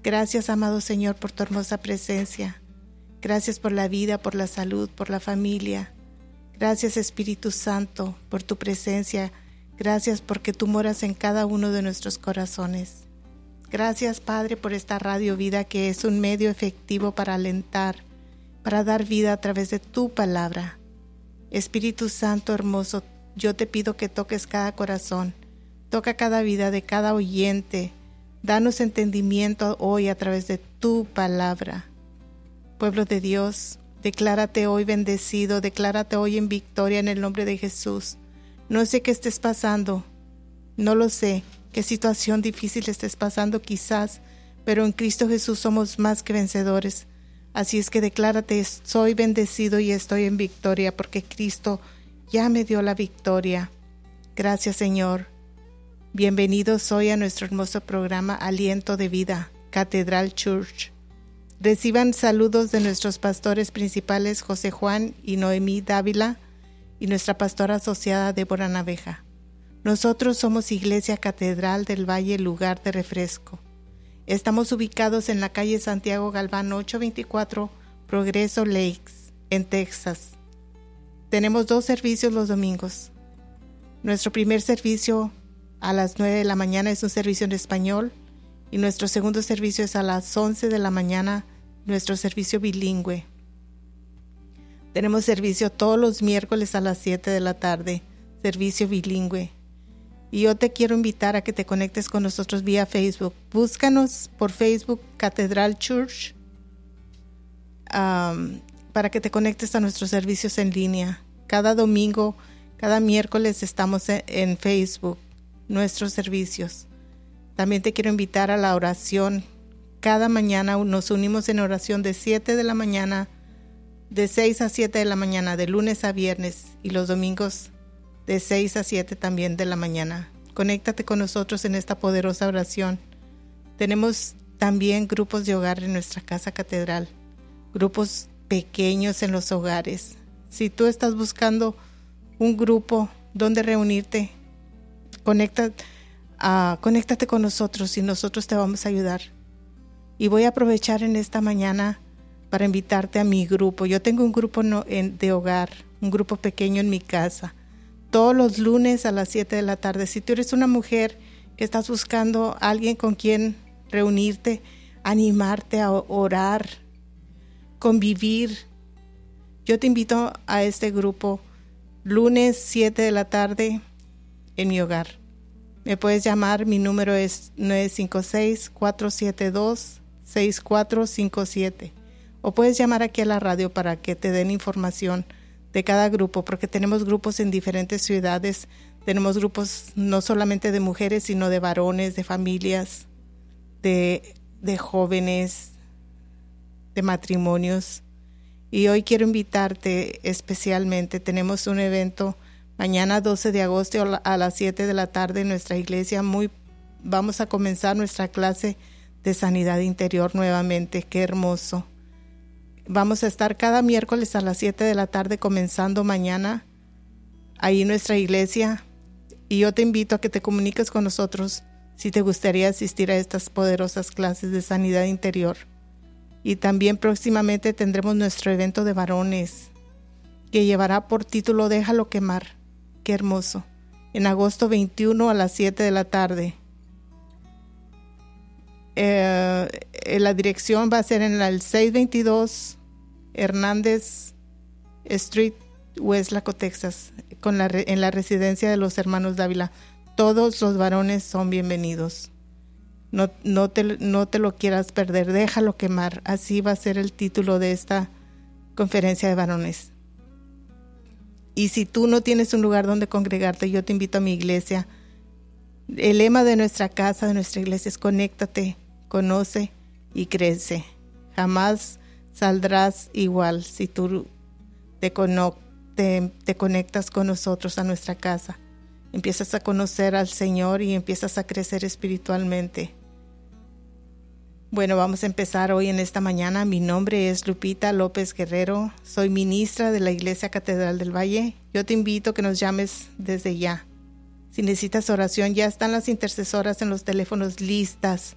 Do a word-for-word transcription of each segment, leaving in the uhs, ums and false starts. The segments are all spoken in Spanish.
Gracias, amado Señor, por tu hermosa presencia. Gracias por la vida, por la salud, por la familia. Gracias, Espíritu Santo, por tu presencia. Gracias porque tú moras en cada uno de nuestros corazones. Gracias, Padre, por esta Radio Vida, que es un medio efectivo para alentar, para dar vida a través de tu palabra. Espíritu Santo hermoso, yo te pido que toques cada corazón, toca cada vida de cada oyente. Danos entendimiento hoy a través de tu palabra. Pueblo de Dios, declárate hoy bendecido, declárate hoy en victoria en el nombre de Jesús. No sé qué estés pasando, no lo sé, qué situación difícil estés pasando quizás, pero en Cristo Jesús somos más que vencedores. Así es que declárate, soy bendecido y estoy en victoria porque Cristo ya me dio la victoria. Gracias, Señor. Bienvenidos hoy a nuestro hermoso programa Aliento de Vida, Catedral Church. Reciban saludos de nuestros pastores principales José Juan y Noemí Dávila y nuestra pastora asociada Débora Naveja. Nosotros somos Iglesia Catedral del Valle, lugar de refresco. Estamos ubicados en la calle Santiago Galván ochocientos veinticuatro, Progreso Lakes, en Texas. Tenemos dos servicios los domingos. Nuestro primer servicio a las nueve de la mañana es un servicio en español y nuestro segundo servicio es a las once de la mañana, nuestro servicio bilingüe. Tenemos servicio todos los miércoles a las siete de la tarde, servicio bilingüe. Y yo te quiero invitar a que te conectes con nosotros vía Facebook. Búscanos por Facebook Catedral Church um, para que te conectes a nuestros servicios en línea. Cada domingo, cada miércoles estamos en, en Facebook. Nuestros servicios. También te quiero invitar a la oración. Cada mañana nos unimos en oración de siete de la mañana, de seis a siete de la mañana, de lunes a viernes, y los domingos de seis a siete también de la mañana. Conéctate con nosotros en esta poderosa oración. Tenemos también grupos de hogar en nuestra casa catedral, grupos pequeños en los hogares. Si tú estás buscando un grupo donde reunirte, Conecta, uh, conéctate con nosotros y nosotros te vamos a ayudar. Y voy a aprovechar en esta mañana para invitarte a mi grupo. Yo tengo un grupo no, en, de hogar, un grupo pequeño en mi casa. Todos los lunes a las siete de la tarde. Si tú eres una mujer que estás buscando a alguien con quien reunirte, animarte a orar, convivir, yo te invito a este grupo lunes siete de la tarde en mi hogar. Me puedes llamar, mi número es nueve cinco seis, cuatro siete dos, seis cuatro cinco siete. O puedes llamar aquí a la radio para que te den información de cada grupo, porque tenemos grupos en diferentes ciudades. Tenemos grupos no solamente de mujeres, sino de varones, de familias, de, de jóvenes, de matrimonios. Y hoy quiero invitarte especialmente. Tenemos un evento mañana doce de agosto a las siete de la tarde en nuestra iglesia. Muy, vamos a comenzar nuestra clase de sanidad interior nuevamente. Qué hermoso. Vamos a estar cada miércoles a las siete de la tarde comenzando mañana ahí en nuestra iglesia. Y yo te invito a que te comuniques con nosotros si te gustaría asistir a estas poderosas clases de sanidad interior. Y también próximamente tendremos nuestro evento de varones que llevará por título Déjalo quemar. Qué hermoso. En agosto veintiuno a las siete de la tarde. Eh, la dirección va a ser en el seiscientos veintidós Hernández Street, Westlaco, Texas, con la, en la residencia de los hermanos Dávila. Todos los varones son bienvenidos. No, no, te, no te lo quieras perder. Déjalo quemar. Así va a ser el título de esta conferencia de varones. Y si tú no tienes un lugar donde congregarte, yo te invito a mi iglesia. El lema de nuestra casa, de nuestra iglesia es conéctate, conoce y crece. Jamás saldrás igual si tú te, cono- te, te conectas con nosotros a nuestra casa. Empiezas a conocer al Señor y empiezas a crecer espiritualmente. Bueno, vamos a empezar hoy en esta mañana. Mi nombre es Lupita López Guerrero. Soy ministra de la Iglesia Catedral del Valle. Yo te invito a que nos llames desde ya. Si necesitas oración, ya están las intercesoras en los teléfonos listas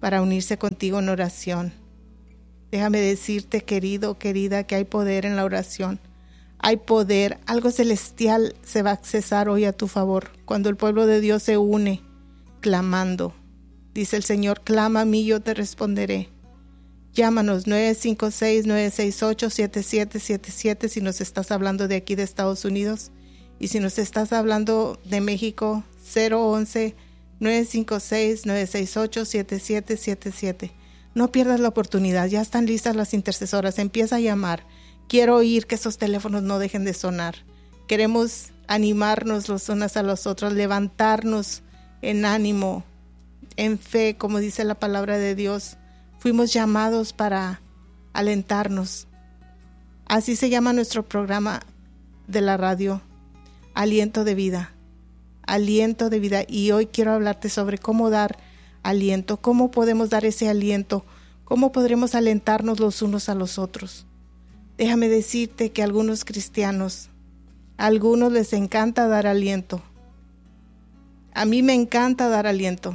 para unirse contigo en oración. Déjame decirte, querido, querida, que hay poder en la oración. Hay poder, algo celestial se va a accesar hoy a tu favor cuando el pueblo de Dios se une clamando. Dice el Señor, clama a mí, yo te responderé. Llámanos nueve cinco seis, nueve seis ocho, siete siete siete siete si nos estás hablando de aquí de Estados Unidos. Y si nos estás hablando de México, cero once, nueve cinco seis, nueve seis ocho, siete siete siete siete. No pierdas la oportunidad, ya están listas las intercesoras, empieza a llamar. Quiero oír que esos teléfonos no dejen de sonar. Queremos animarnos los unos a los otros, levantarnos en ánimo, en fe, como dice la palabra de Dios. Fuimos llamados para alentarnos. Así se llama nuestro programa de la radio, Aliento de Vida. Aliento de vida. Y hoy quiero hablarte sobre cómo dar aliento, cómo podemos dar ese aliento, cómo podremos alentarnos los unos a los otros. Déjame decirte que algunos cristianos, a algunos les encanta dar aliento. A mí me encanta dar aliento.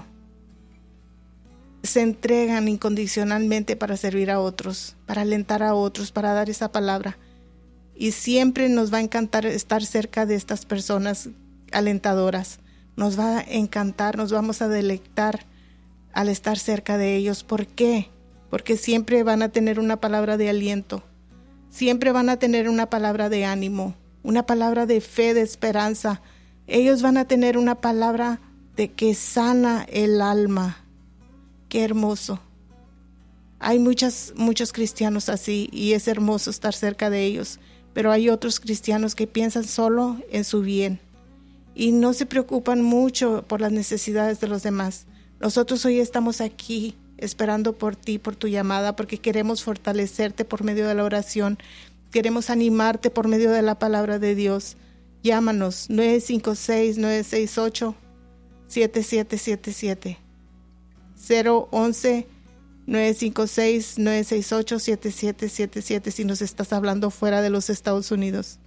Se entregan incondicionalmente para servir a otros, para alentar a otros, para dar esa palabra. Y siempre nos va a encantar estar cerca de estas personas alentadoras. Nos va a encantar, nos vamos a deleitar al estar cerca de ellos. ¿Por qué? Porque siempre van a tener una palabra de aliento. Siempre van a tener una palabra de ánimo, una palabra de fe, de esperanza. Ellos van a tener una palabra de que sana el alma. Qué hermoso. Hay muchas, muchos cristianos así y es hermoso estar cerca de ellos, pero hay otros cristianos que piensan solo en su bien y no se preocupan mucho por las necesidades de los demás. Nosotros hoy estamos aquí esperando por ti, por tu llamada, porque queremos fortalecerte por medio de la oración, queremos animarte por medio de la palabra de Dios. Llámanos nueve cinco seis, nueve seis ocho, siete siete siete siete. cero once, nueve cinco seis, nueve seis ocho, siete siete siete siete si nos estás hablando fuera de los Estados Unidos.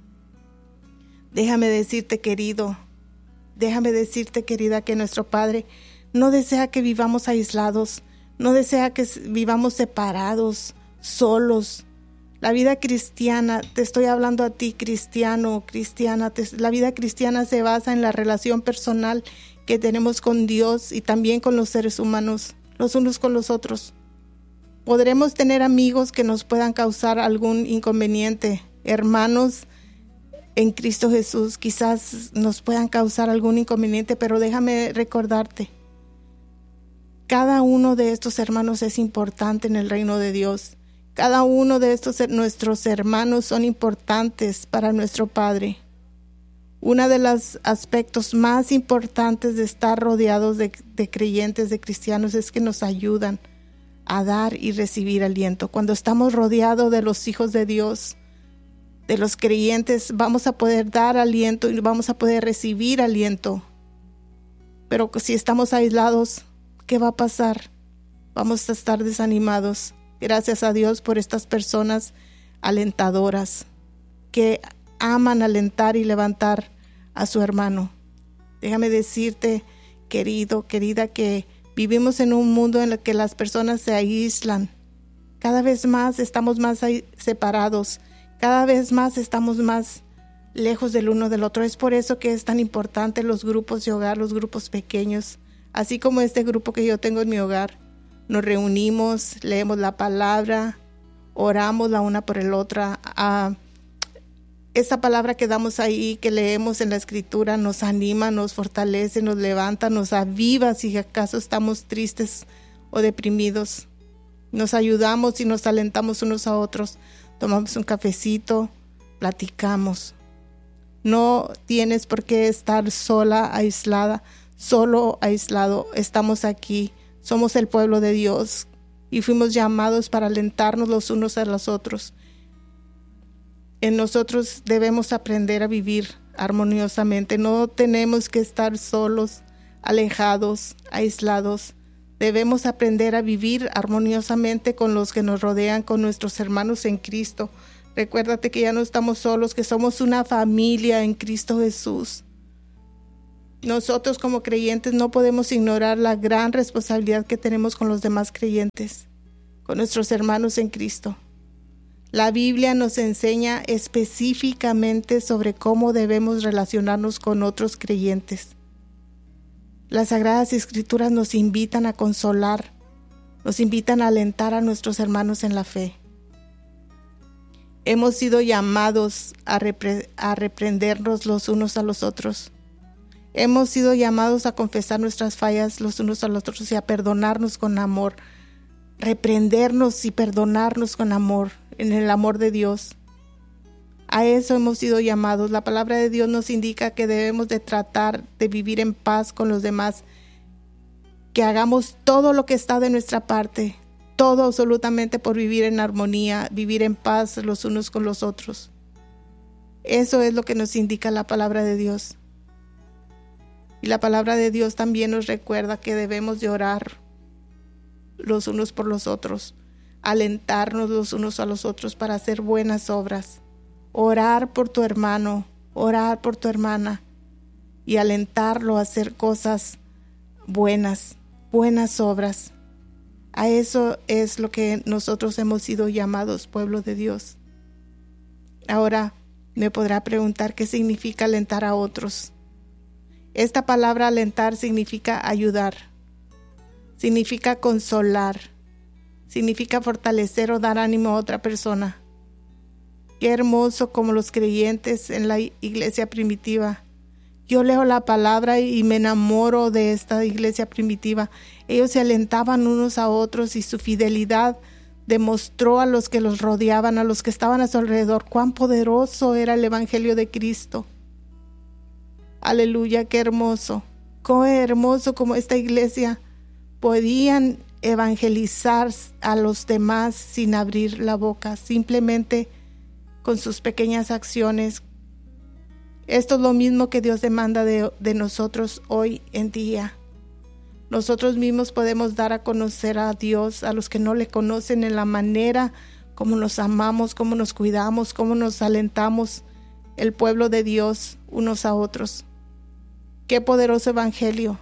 Déjame decirte, querido, déjame decirte, querida, que nuestro Padre no desea que vivamos aislados, no desea que vivamos separados, solos. La vida cristiana, te estoy hablando a ti, cristiano, cristiana, te, la vida cristiana se basa en la relación personal que tenemos con Dios y también con los seres humanos, los unos con los otros. Podremos tener amigos que nos puedan causar algún inconveniente, hermanos en Cristo Jesús, quizás nos puedan causar algún inconveniente, pero déjame recordarte, cada uno de estos hermanos es importante en el reino de Dios. Cada uno de estos nuestros hermanos son importantes para nuestro Padre. Uno de los aspectos más importantes de estar rodeados de, de creyentes, de cristianos, es que nos ayudan a dar y recibir aliento. Cuando estamos rodeados de los hijos de Dios, de los creyentes, vamos a poder dar aliento y vamos a poder recibir aliento. Pero si estamos aislados, ¿qué va a pasar? Vamos a estar desanimados. Gracias a Dios por estas personas alentadoras que aman alentar y levantar a su hermano. Déjame decirte, querido, querida, que vivimos en un mundo en el que las personas se aíslan. Cada vez más estamos más separados. Cada vez más estamos más lejos del uno del otro. Es por eso que es tan importante los grupos de hogar, los grupos pequeños. Así como este grupo que yo tengo en mi hogar, nos reunimos, leemos la palabra, oramos la una por el otra. Ah, esa palabra que damos ahí, que leemos en la Escritura, nos anima, nos fortalece, nos levanta, nos aviva si acaso estamos tristes o deprimidos. Nos ayudamos y nos alentamos unos a otros. Tomamos un cafecito, platicamos. No tienes por qué estar sola, aislada. Solo, aislado, estamos aquí, somos el pueblo de Dios y fuimos llamados para alentarnos los unos a los otros. En nosotros debemos aprender a vivir armoniosamente, no tenemos que estar solos, alejados, aislados. Debemos aprender a vivir armoniosamente con los que nos rodean, con nuestros hermanos en Cristo. Recuérdate que ya no estamos solos, que somos una familia en Cristo Jesús. Nosotros como creyentes no podemos ignorar la gran responsabilidad que tenemos con los demás creyentes, con nuestros hermanos en Cristo. La Biblia nos enseña específicamente sobre cómo debemos relacionarnos con otros creyentes. Las Sagradas Escrituras nos invitan a consolar, nos invitan a alentar a nuestros hermanos en la fe. Hemos sido llamados a, repre- a reprendernos los unos a los otros. Hemos sido llamados a confesar nuestras fallas los unos a los otros y a perdonarnos con amor, reprendernos y perdonarnos con amor, en el amor de Dios. A eso hemos sido llamados. La palabra de Dios nos indica que debemos de tratar de vivir en paz con los demás, que hagamos todo lo que está de nuestra parte, todo absolutamente por vivir en armonía, vivir en paz los unos con los otros. Eso es lo que nos indica la palabra de Dios. Y la palabra de Dios también nos recuerda que debemos de orar los unos por los otros, alentarnos los unos a los otros para hacer buenas obras, orar por tu hermano, orar por tu hermana y alentarlo a hacer cosas buenas, buenas obras. A eso es lo que nosotros hemos sido llamados, pueblo de Dios. Ahora me podrá preguntar qué significa alentar a otros. Esta palabra alentar significa ayudar, significa consolar, significa fortalecer o dar ánimo a otra persona. Qué hermoso como los creyentes en la iglesia primitiva. Yo leo la palabra y me enamoro de esta iglesia primitiva. Ellos se alentaban unos a otros y su fidelidad demostró a los que los rodeaban, a los que estaban a su alrededor, cuán poderoso era el evangelio de Cristo. Aleluya, qué hermoso. Qué hermoso como esta iglesia podían evangelizar a los demás sin abrir la boca, simplemente con sus pequeñas acciones. Esto es lo mismo que Dios demanda de, de nosotros hoy en día. Nosotros mismos podemos dar a conocer a Dios a los que no le conocen en la manera como nos amamos, cómo nos cuidamos, cómo nos alentamos el pueblo de Dios unos a otros. Qué poderoso evangelio.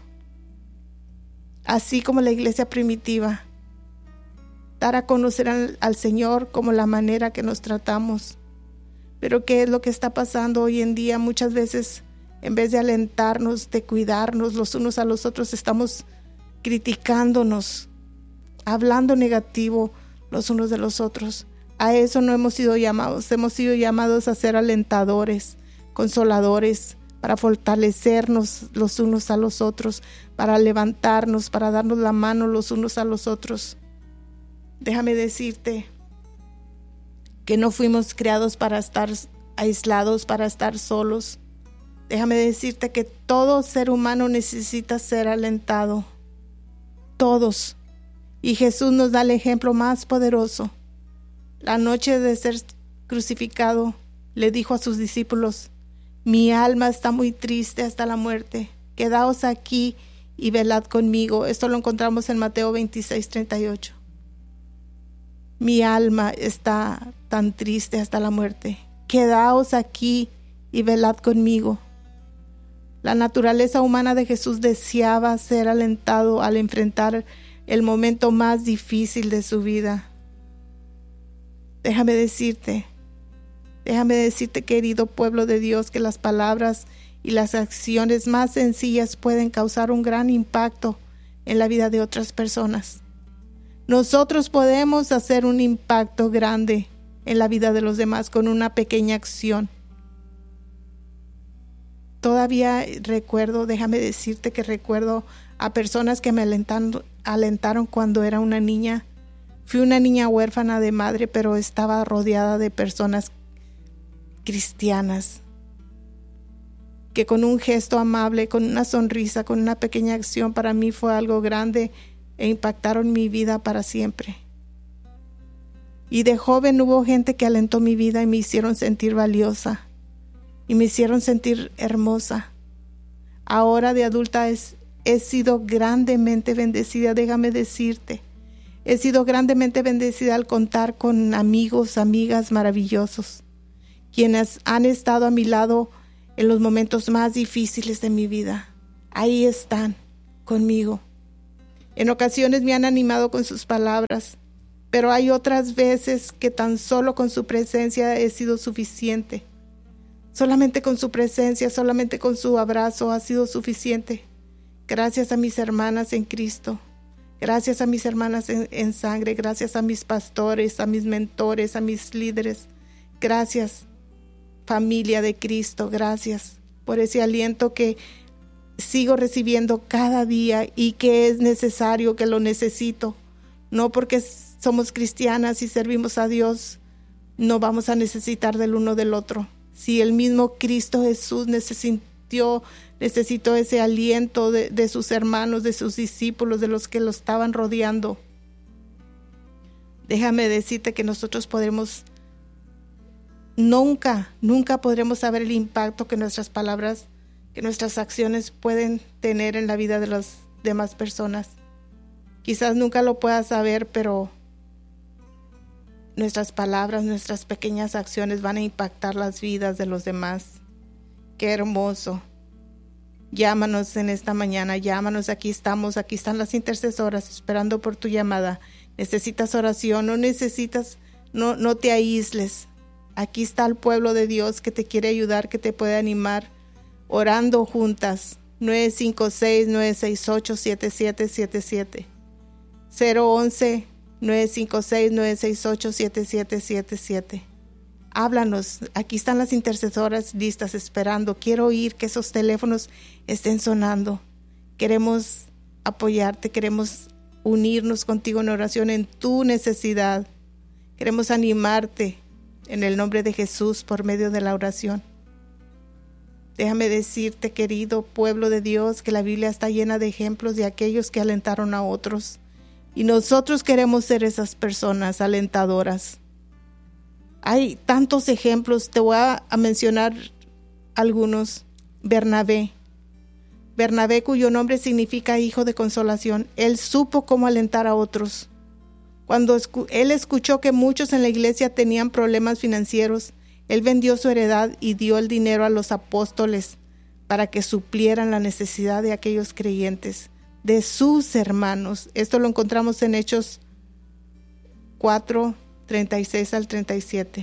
Así como la iglesia primitiva, dar a conocer al, al Señor como la manera que nos tratamos. Pero ¿qué es lo que está pasando hoy en día? Muchas veces, en vez de alentarnos, de cuidarnos los unos a los otros, estamos criticándonos, hablando negativo los unos de los otros. A eso no hemos sido llamados. Hemos sido llamados a ser alentadores, consoladores, para fortalecernos los unos a los otros, para levantarnos, para darnos la mano los unos a los otros. Déjame decirte que no fuimos creados para estar aislados, para estar solos. Déjame decirte que todo ser humano necesita ser alentado. Todos. Y Jesús nos da el ejemplo más poderoso. La noche de ser crucificado, le dijo a sus discípulos: mi alma está muy triste hasta la muerte. Quedaos aquí y velad conmigo. Esto lo encontramos en Mateo veintiséis, treinta y ocho. Mi alma está tan triste hasta la muerte. Quedaos aquí y velad conmigo. La naturaleza humana de Jesús deseaba ser alentado al enfrentar el momento más difícil de su vida. Déjame decirte, déjame decirte, querido pueblo de Dios, que las palabras y las acciones más sencillas pueden causar un gran impacto en la vida de otras personas. Nosotros podemos hacer un impacto grande en la vida de los demás con una pequeña acción. Todavía recuerdo, déjame decirte que recuerdo a personas que me alentaron, alentaron cuando era una niña. Fui una niña huérfana de madre, pero estaba rodeada de personas cristianas que con un gesto amable, con una sonrisa, con una pequeña acción, para mí fue algo grande e impactaron mi vida para siempre. Y de joven hubo gente que alentó mi vida y me hicieron sentir valiosa y me hicieron sentir hermosa. Ahora de adulta es, he sido grandemente bendecida, déjame decirte. He sido grandemente bendecida al contar con amigos, amigas maravillosos, quienes han estado a mi lado en los momentos más difíciles de mi vida. ahí están conmigo. En ocasiones me han animado con sus palabras, pero hay otras veces que tan solo con su presencia he sido suficiente. Solamente con su presencia, solamente con su abrazo ha sido suficiente. Gracias a mis hermanas en Cristo, gracias a mis hermanas en, en sangre, gracias a mis pastores, a mis mentores, a mis líderes. Gracias, familia de Cristo, gracias por ese aliento que sigo recibiendo cada día y que es necesario, que lo necesito. No porque somos cristianas y servimos a Dios, no vamos a necesitar del uno del otro. Si el mismo Cristo Jesús necesitó, necesitó ese aliento de, de sus hermanos, de sus discípulos, de los que lo estaban rodeando, déjame decirte que nosotros podremos, nunca, nunca podremos saber el impacto que nuestras palabras, que nuestras acciones pueden tener en la vida de las demás personas. Quizás nunca lo puedas saber, pero nuestras palabras, nuestras pequeñas acciones van a impactar las vidas de los demás. Qué hermoso. Llámanos en esta mañana, llámanos, aquí estamos, aquí están las intercesoras esperando por tu llamada. Necesitas oración, no necesitas, no, no te aísles. Aquí está el pueblo de Dios que te quiere ayudar, que te puede animar, orando juntas. nueve cinco seis, nueve seis ocho, siete siete siete siete. cero once, nueve cinco seis, nueve seis ocho, siete siete siete siete. Háblanos, aquí están las intercesoras listas esperando. Quiero oír que esos teléfonos estén sonando. Queremos apoyarte, queremos unirnos contigo en oración en tu necesidad. Queremos animarte en el nombre de Jesús por medio de la oración. Déjame decirte, querido pueblo de Dios, que la Biblia está llena de ejemplos de aquellos que alentaron a otros. Y nosotros queremos ser esas personas alentadoras. Hay tantos ejemplos, te voy a, a mencionar algunos. Bernabé. Bernabé, cuyo nombre significa hijo de consolación. Él supo cómo alentar a otros. Cuando escu- él escuchó que muchos en la iglesia tenían problemas financieros, él vendió su heredad y dio el dinero a los apóstoles para que suplieran la necesidad de aquellos creyentes, de sus hermanos. Esto lo encontramos en Hechos cuatro, treinta y seis al treinta y siete.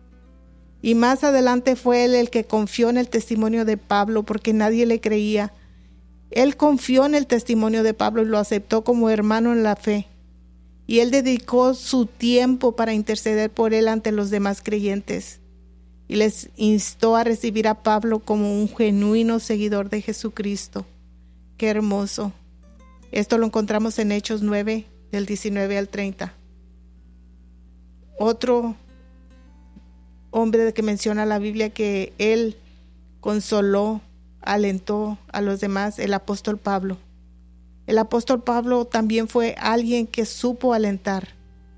Y más adelante fue él el que confió en el testimonio de Pablo porque nadie le creía. Él confió en el testimonio de Pablo y lo aceptó como hermano en la fe. Y él dedicó su tiempo para interceder por él ante los demás creyentes. Y les instó a recibir a Pablo como un genuino seguidor de Jesucristo. Qué hermoso. Esto lo encontramos en Hechos nueve, del diecinueve al treinta. Otro hombre que menciona la Biblia que él consoló, alentó a los demás, el apóstol Pablo. El apóstol Pablo también fue alguien que supo alentar.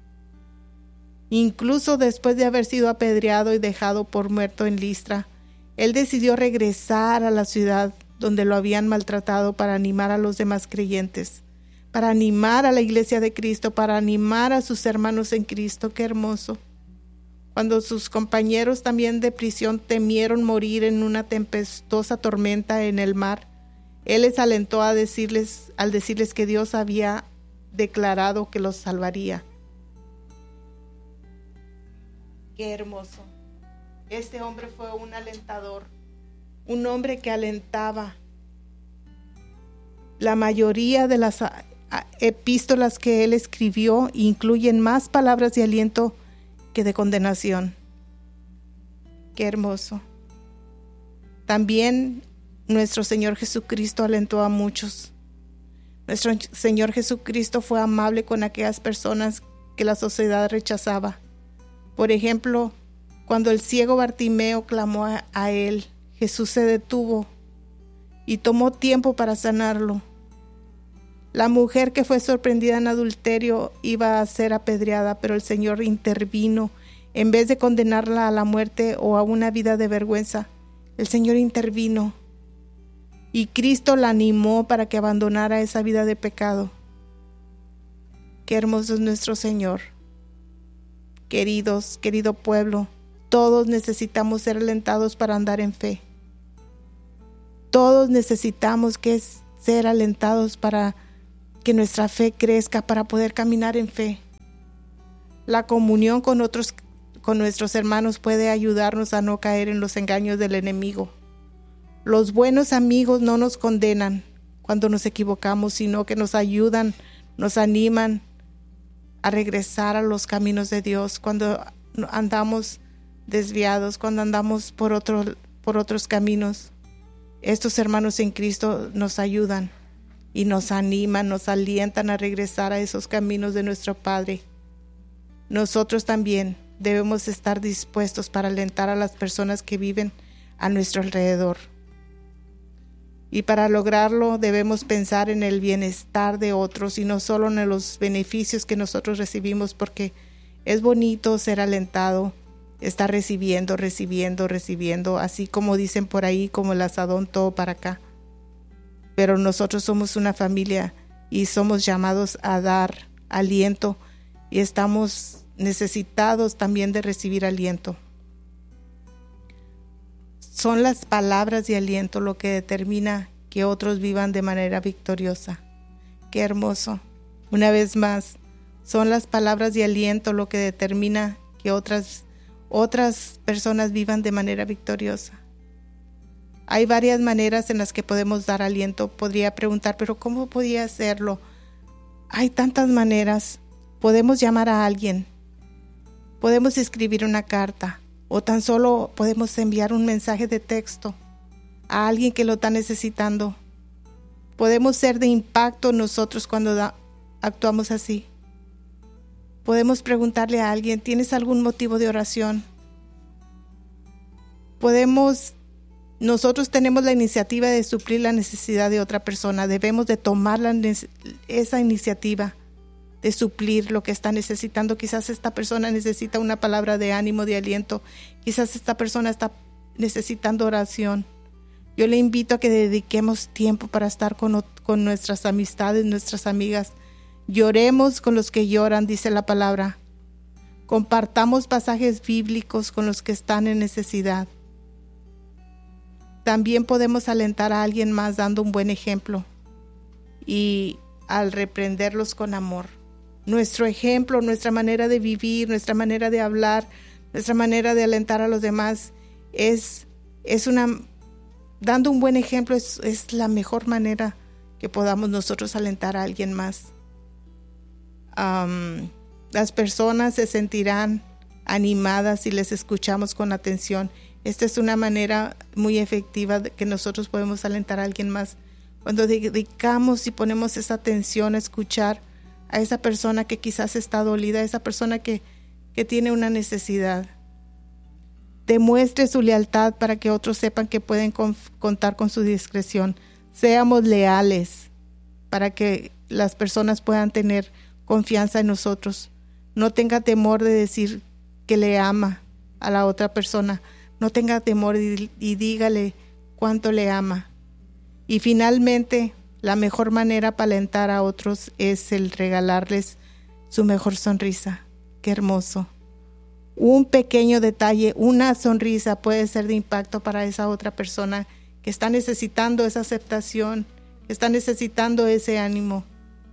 Incluso después de haber sido apedreado y dejado por muerto en Listra, él decidió regresar a la ciudad donde lo habían maltratado para animar a los demás creyentes, para animar a la iglesia de Cristo, para animar a sus hermanos en Cristo. Qué hermoso. Cuando sus compañeros también de prisión temieron morir en una tempestuosa tormenta en el mar, él les alentó a decirles, al decirles que Dios había declarado que los salvaría. Qué hermoso. Este hombre fue un alentador, un hombre que alentaba. La mayoría de las epístolas que él escribió incluyen más palabras de aliento que de condenación. Qué hermoso. También nuestro Señor Jesucristo alentó a muchos. Nuestro Señor Jesucristo fue amable con aquellas personas que la sociedad rechazaba. Por ejemplo, cuando el ciego Bartimeo clamó a, a él, Jesús se detuvo y tomó tiempo para sanarlo. La mujer que fue sorprendida en adulterio iba a ser apedreada, pero el Señor intervino. En vez de condenarla a la muerte o a una vida de vergüenza, el Señor intervino. Y Cristo la animó para que abandonara esa vida de pecado. Qué hermoso es nuestro Señor. Queridos, querido pueblo, todos necesitamos ser alentados para andar en fe. Todos necesitamos que ser alentados para que nuestra fe crezca, para poder caminar en fe. La comunión con otros, con nuestros hermanos puede ayudarnos a no caer en los engaños del enemigo. Los buenos amigos no nos condenan cuando nos equivocamos, sino que nos ayudan, nos animan a regresar a los caminos de Dios cuando andamos desviados, cuando andamos por, otro, por otros caminos. Estos hermanos en Cristo nos ayudan y nos animan, nos alientan a regresar a esos caminos de nuestro Padre. Nosotros también debemos estar dispuestos para alentar a las personas que viven a nuestro alrededor. Y para lograrlo debemos pensar en el bienestar de otros y no solo en los beneficios que nosotros recibimos, porque es bonito ser alentado, estar recibiendo, recibiendo, recibiendo, así como dicen por ahí, como el asadón todo para acá. Pero nosotros somos una familia y somos llamados a dar aliento y estamos necesitados también de recibir aliento. Son las palabras de aliento lo que determina que otros vivan de manera victoriosa. Qué hermoso. Una vez más, son las palabras de aliento lo que determina que otras, otras personas vivan de manera victoriosa. Hay varias maneras en las que podemos dar aliento. Podría preguntar, ¿pero cómo podía hacerlo? Hay tantas maneras. Podemos llamar a alguien. Podemos escribir una carta. O tan solo podemos enviar un mensaje de texto a alguien que lo está necesitando. Podemos ser de impacto nosotros cuando da, actuamos así. Podemos preguntarle a alguien, ¿tienes algún motivo de oración? Podemos, nosotros tenemos la iniciativa de suplir la necesidad de otra persona. Debemos de tomar la, esa iniciativa de suplir lo que está necesitando. Quizás esta persona necesita una palabra de ánimo, de aliento. Quizás esta persona está necesitando oración. Yo le invito a que dediquemos tiempo para estar con, con nuestras amistades, nuestras amigas. Lloremos con los que lloran, dice la palabra. Compartamos pasajes bíblicos con los que están en necesidad. También podemos alentar a alguien más dando un buen ejemplo y al reprenderlos con amor. Nuestro ejemplo, nuestra manera de vivir, nuestra manera de hablar, nuestra manera de alentar a los demás es, es una, dando un buen ejemplo es, es la mejor manera que podamos nosotros alentar a alguien más. Um, las personas se sentirán animadas si les escuchamos con atención. Esta es una manera muy efectiva de que nosotros podemos alentar a alguien más. Cuando dedicamos y ponemos esa atención a escuchar a esa persona que quizás está dolida, a esa persona que, que tiene una necesidad. Demuestre su lealtad para que otros sepan que pueden con, contar con su discreción. Seamos leales para que las personas puedan tener confianza en nosotros. No tenga temor de decir que le ama a la otra persona. No tenga temor y, y dígale cuánto le ama. Y finalmente, la mejor manera para alentar a otros es el regalarles su mejor sonrisa. Qué hermoso. Un pequeño detalle, una sonrisa puede ser de impacto para esa otra persona que está necesitando esa aceptación, que está necesitando ese ánimo.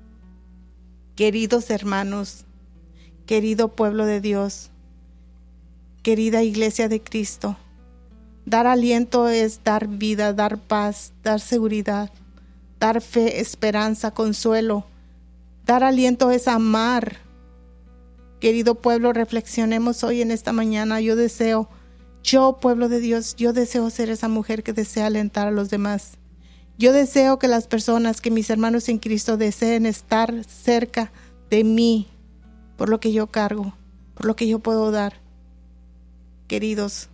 Queridos hermanos, querido pueblo de Dios, querida iglesia de Cristo, dar aliento es dar vida, dar paz, dar seguridad, dar fe, esperanza, consuelo. Dar aliento es amar. Querido pueblo, reflexionemos hoy en esta mañana. Yo deseo, yo pueblo de Dios, yo deseo ser esa mujer que desea alentar a los demás. Yo deseo que las personas, que mis hermanos en Cristo deseen estar cerca de mí por lo que yo cargo, por lo que yo puedo dar. Queridos,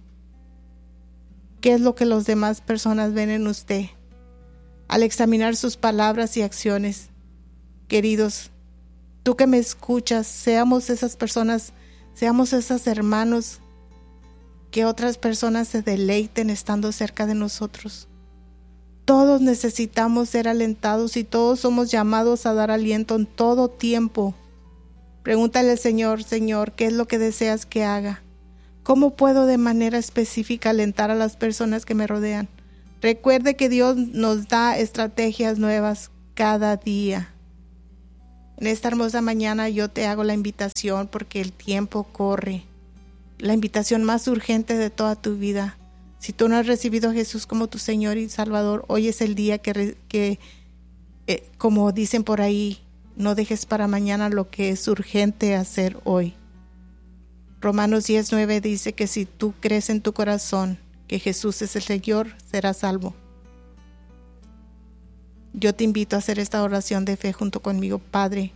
¿qué es lo que las demás personas ven en usted? Al examinar sus palabras y acciones, queridos, tú que me escuchas, seamos esas personas, seamos esos hermanos que otras personas se deleiten estando cerca de nosotros. Todos necesitamos ser alentados y todos somos llamados a dar aliento en todo tiempo. Pregúntale al Señor, Señor, ¿qué es lo que deseas que haga? ¿Cómo puedo de manera específica alentar a las personas que me rodean? Recuerde que Dios nos da estrategias nuevas cada día. En esta hermosa mañana yo te hago la invitación porque el tiempo corre. La invitación más urgente de toda tu vida. Si tú no has recibido a Jesús como tu Señor y Salvador, hoy es el día que, que eh, como dicen por ahí, no dejes para mañana lo que es urgente hacer hoy. Romanos diez nueve dice que si tú crees en tu corazón que Jesús es el Señor, serás salvo. Yo te invito a hacer esta oración de fe junto conmigo. Padre,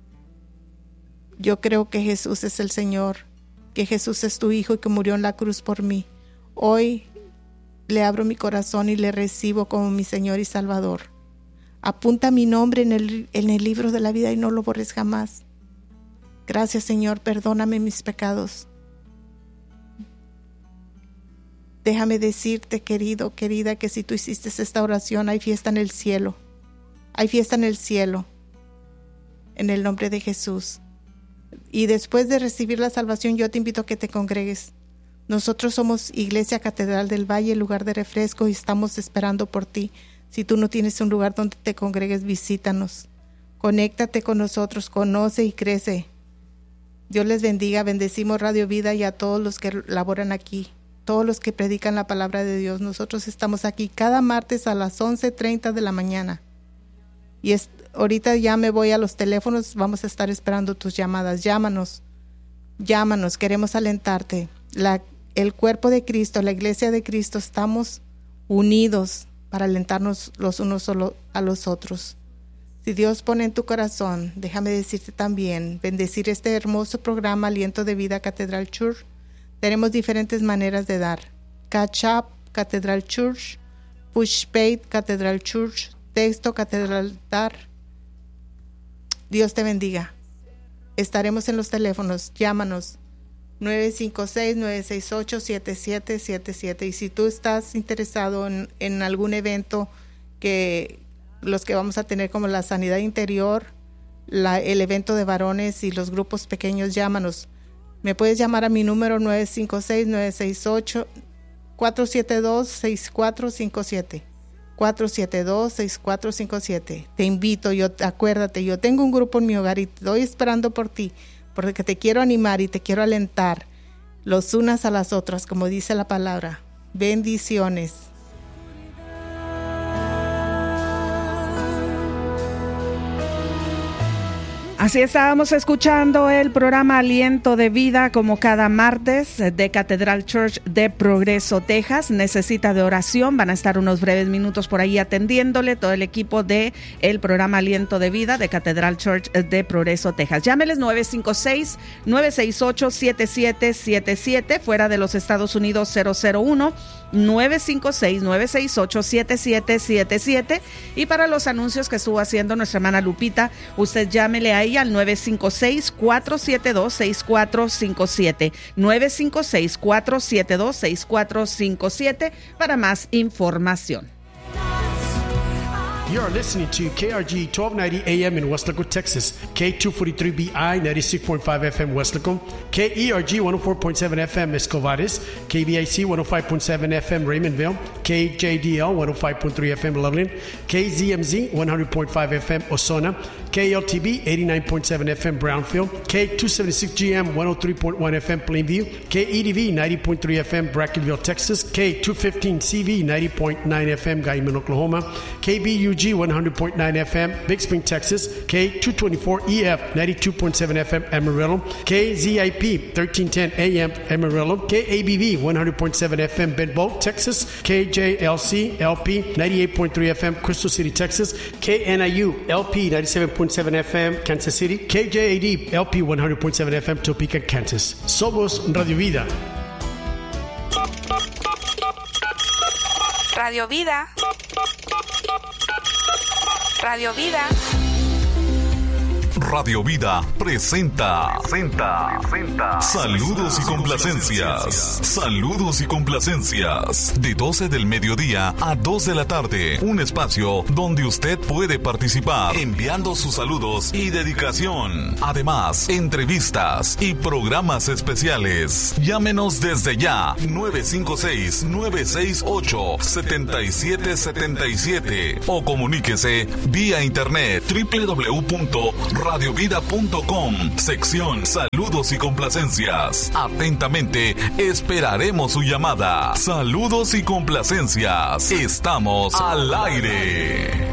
yo creo que Jesús es el Señor, que Jesús es tu Hijo y que murió en la cruz por mí. Hoy le abro mi corazón y le recibo como mi Señor y Salvador. Apunta mi nombre en el, en el libro de la vida y no lo borres jamás. Gracias, Señor, perdóname mis pecados. Déjame decirte, querido, querida, que si tú hiciste esta oración, hay fiesta en el cielo. Hay fiesta en el cielo. En el nombre de Jesús. Y después de recibir la salvación, yo te invito a que te congregues. Nosotros somos Iglesia Catedral del Valle, lugar de refresco, y estamos esperando por ti. Si tú no tienes un lugar donde te congregues, visítanos. Conéctate con nosotros, conoce y crece. Dios les bendiga, bendecimos Radio Vida y a todos los que laboran aquí, todos los que predican la palabra de Dios. Nosotros estamos aquí cada martes a las once treinta de la mañana. Y es, ahorita ya me voy a los teléfonos, vamos a estar esperando tus llamadas. Llámanos, llámanos, queremos alentarte. La El cuerpo de Cristo, la iglesia de Cristo, estamos unidos para alentarnos los unos a los otros. Si Dios pone en tu corazón, déjame decirte también, bendecir este hermoso programa Aliento de Vida Catedral Church. Tenemos diferentes maneras de dar. Cash App, Catedral Church, Pushpay, Catedral Church, texto, Catedral Dar. Dios te bendiga. Estaremos en los teléfonos, llámanos. nueve cinco seis, nueve seis ocho, siete siete siete siete. Y si tú estás interesado en, en algún evento, que los que vamos a tener como la sanidad interior, la, el evento de varones y los grupos pequeños, llámanos. Me puedes llamar a mi número nueve cinco seis, nueve seis ocho, cuatro siete dos, seis cuatro cinco siete. cuatro siete dos, seis cuatro cinco siete. Te invito, yo, acuérdate, yo tengo un grupo en mi hogar y estoy esperando por ti, porque te quiero animar y te quiero alentar los unas a las otras, como dice la palabra. Bendiciones. Así estábamos escuchando el programa Aliento de Vida como cada martes de Catedral Church de Progreso, Texas. Necesita de oración, van a estar unos breves minutos por ahí atendiéndole todo el equipo de el programa Aliento de Vida de Catedral Church de Progreso, Texas. Llámeles nueve cinco seis, nueve seis ocho, siete siete siete siete, fuera de los Estados Unidos cero cero uno, nueve cinco seis, nueve seis ocho, siete siete siete siete. Y para los anuncios que estuvo haciendo nuestra hermana Lupita, usted llámele a al nueve cinco seis, cuatro siete dos, seis cuatro cinco siete, nueve cinco seis, cuatro siete dos, seis cuatro cinco siete para más información. You are listening to K R G twelve ninety A M in Weslaco, Texas, K two forty-three B I ninety-six point five F M Weslaco, K E R G one oh four point seven F M Escovares, K B I C one oh five point seven F M Raymondville, K J D L one oh five point three F M Loveland, K Z M Z one hundred point five F M Osona, K L T B eighty-nine point seven F M Brownfield, K two seventy-six G M one oh three point one F M Plainview, K E D V ninety point three F M Brackenville, Texas, K two fifteen C V ninety point nine F M Guyman, Oklahoma, K B U G one hundred point nine F M Big Spring, Texas, K two twenty-four E F ninety-two point seven F M Amarillo, K Z I P thirteen ten A M Amarillo, K A B V one hundred point seven F M Bedboe, Texas, K J L C L P ninety-eight point three F M Crystal City, Texas, K N I U L P ninety-seven point seven F M Kansas City, K J A D L P one hundred point seven F M Topeka, Kansas. Somos Radio Vida. Radio Vida. Radio Vida. Radio Vida presenta, presenta, presenta Saludos y complacencias. Saludos y complacencias. De doce del mediodía a dos de la tarde. Un espacio donde usted puede participar enviando sus saludos y dedicación. Además, entrevistas y programas especiales. Llámenos desde ya. nueve cinco seis, nueve seis ocho, siete siete siete siete o comuníquese vía internet doble u doble u doble u punto radio vida punto com, sección Saludos y complacencias. Atentamente esperaremos su llamada. Saludos y complacencias. Estamos al aire.